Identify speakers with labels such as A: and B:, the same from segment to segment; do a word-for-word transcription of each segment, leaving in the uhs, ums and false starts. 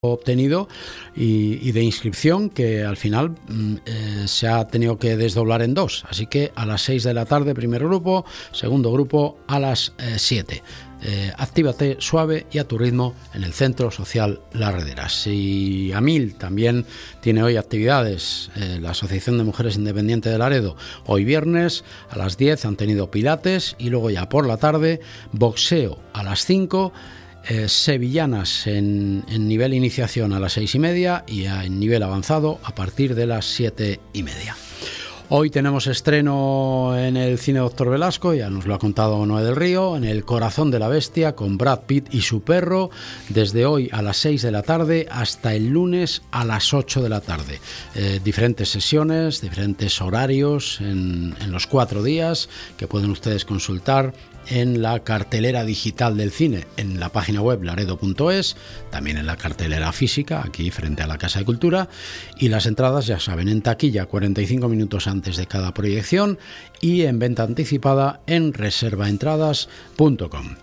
A: obtenido y, y de inscripción que al final eh, se ha tenido que desdoblar en dos, así que a las seis de la tarde primer grupo, segundo grupo a las eh, siete. Eh, actívate suave y a tu ritmo en el Centro Social Las Rederas. Y AMIL también tiene hoy actividades, eh, la Asociación de Mujeres Independientes de Laredo. Hoy viernes a las diez han tenido pilates y luego ya por la tarde boxeo a las cinco. Eh, sevillanas en, en nivel iniciación a las seis y media y a, en nivel avanzado a partir de las siete y media. Hoy tenemos estreno en el Cine Doctor Velasco, ya nos lo ha contado Noé del Río, en El Corazón de la Bestia con Brad Pitt y su perro, desde hoy a las seis de la tarde hasta el lunes a las ocho de la tarde. Eh, diferentes sesiones, diferentes horarios en, en los cuatro días que pueden ustedes consultar en la cartelera digital del cine, en la página web laredo punto es, también en la cartelera física, aquí frente a la Casa de Cultura, y las entradas, ya saben, en taquilla cuarenta y cinco minutos antes de cada proyección y en venta anticipada en reserva entradas punto com.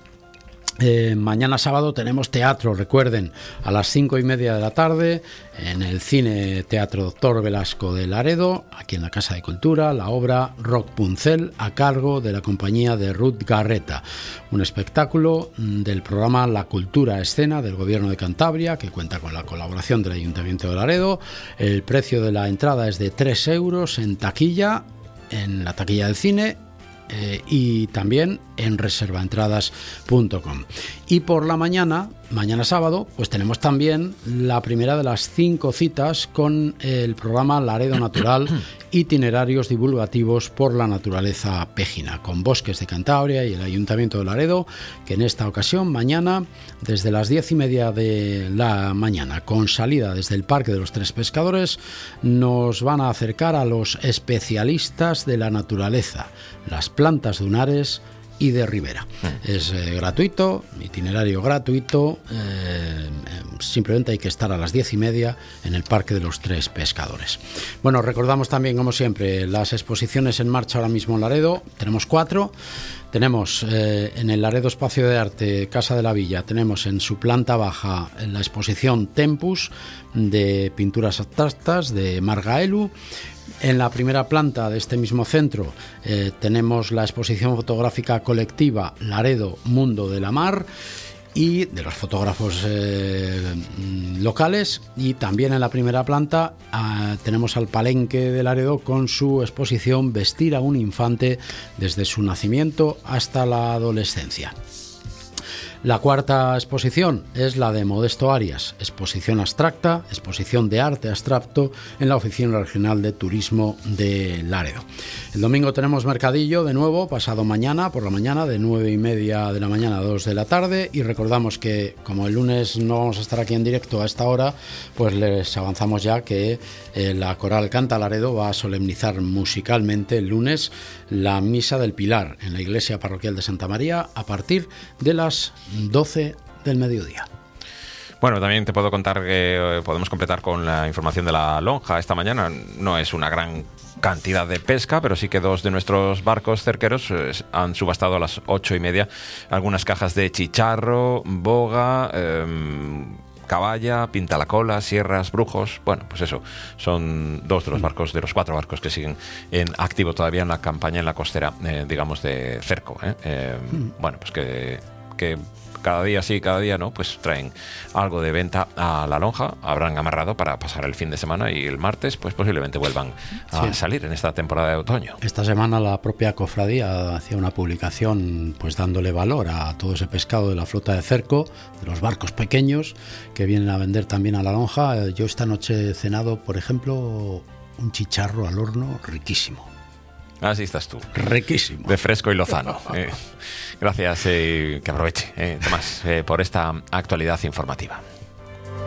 A: Eh, mañana sábado tenemos teatro, recuerden, a las cinco y media de la tarde en el Cine Teatro Doctor Velasco de Laredo, aquí en la Casa de Cultura, la obra Rock Puncel a cargo de la compañía de Ruth Garreta, un espectáculo del programa La Cultura Escena del Gobierno de Cantabria que cuenta con la colaboración del Ayuntamiento de Laredo. El precio de la entrada es de tres euros en taquilla, en la taquilla del cine, Eh, y también en reserva entradas punto com. Y por la mañana, mañana sábado, pues tenemos también la primera de las cinco citas con el programa Laredo Natural, itinerarios divulgativos por la naturaleza pejina, con Bosques de Cantabria y el Ayuntamiento de Laredo, que en esta ocasión, mañana, desde las diez y media de la mañana, con salida desde el Parque de los Tres Pescadores, nos van a acercar a los especialistas de la naturaleza, las plantas dunares y de ribera. Mm. Es eh, gratuito, itinerario gratuito, eh, simplemente hay que estar a las diez y media en el Parque de los Tres Pescadores. Bueno, recordamos también, como siempre, las exposiciones en marcha ahora mismo en Laredo. Tenemos cuatro. Tenemos eh, en el Laredo Espacio de Arte Casa de la Villa, tenemos en su planta baja la exposición Tempus de pinturas abstractas de Margaelu. En la primera planta de este mismo centro eh, tenemos la exposición fotográfica colectiva Laredo Mundo de la Mar y de los fotógrafos eh, locales, y también en la primera planta eh, tenemos al Palenque de Laredo con su exposición Vestir a un infante desde su nacimiento hasta la adolescencia. La cuarta exposición es la de Modesto Arias, exposición abstracta, exposición de arte abstracto en la Oficina Regional de Turismo de Laredo. El domingo tenemos mercadillo de nuevo, pasado mañana, por la mañana, de nueve y media de la mañana a dos de la tarde, y recordamos que como el lunes no vamos a estar aquí en directo a esta hora, pues les avanzamos ya que eh, la Coral Canta Laredo va a solemnizar musicalmente el lunes la Misa del Pilar en la Iglesia Parroquial de Santa María a partir de las doce del mediodía.
B: Bueno, también te puedo contar que podemos completar con la información de la lonja. Esta mañana no es una gran cantidad de pesca, pero sí que dos de nuestros barcos cerqueros eh, han subastado a las ocho y media algunas cajas de chicharro, boga, eh, caballa, pintalacola, sierras, brujos. Bueno, pues eso, son dos de los barcos, de los cuatro barcos que siguen en activo todavía en la campaña en la costera, eh, digamos, de cerco. ¿eh? Eh, bueno, pues que, que cada día sí, cada día no, pues traen algo de venta a la lonja. Habrán amarrado para pasar el fin de semana y el martes pues posiblemente vuelvan a sí. salir en esta temporada de otoño.
A: Esta semana la propia cofradía hacía una publicación pues dándole valor a todo ese pescado de la flota de cerco, de los barcos pequeños que vienen a vender también a la lonja. Yo esta noche he cenado, por ejemplo, un chicharro al horno riquísimo.
B: Así estás tú.
A: Riquísimo.
B: De fresco y lozano. Eh, gracias, eh, que aproveche, eh, Tomás, eh, por esta actualidad informativa.